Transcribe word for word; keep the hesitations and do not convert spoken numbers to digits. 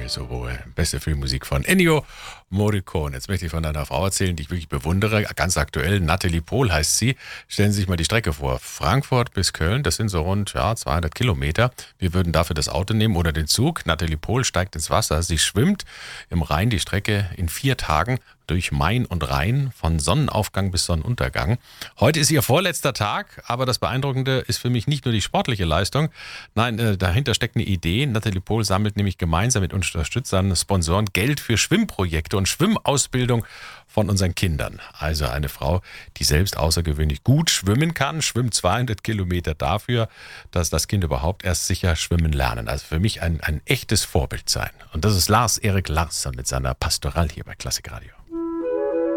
so wohl. Beste Filmmusik von Ennio Morricone. Jetzt möchte ich von einer Frau erzählen, die ich wirklich bewundere. Ganz aktuell, Natalie Pohl heißt sie. Stellen Sie sich mal die Strecke vor. Frankfurt bis Köln, das sind so rund ja, zweihundert Kilometer. Wir würden dafür das Auto nehmen oder den Zug. Natalie Pohl steigt ins Wasser. Sie schwimmt im Rhein die Strecke in vier Tagen durch Main und Rhein, von Sonnenaufgang bis Sonnenuntergang. Heute ist ihr vorletzter Tag, aber das Beeindruckende ist für mich nicht nur die sportliche Leistung. Nein, äh, dahinter steckt eine Idee. Natalie Pohl sammelt nämlich gemeinsam mit Unterstützern, Sponsoren Geld für Schwimmprojekte und Schwimmausbildung von unseren Kindern. Also eine Frau, die selbst außergewöhnlich gut schwimmen kann, schwimmt zweihundert Kilometer dafür, dass das Kind überhaupt erst sicher schwimmen lernen. Also für mich ein, ein echtes Vorbild sein. Und das ist Lars Erik Larsson mit seiner Pastoral hier bei Klassik Radio.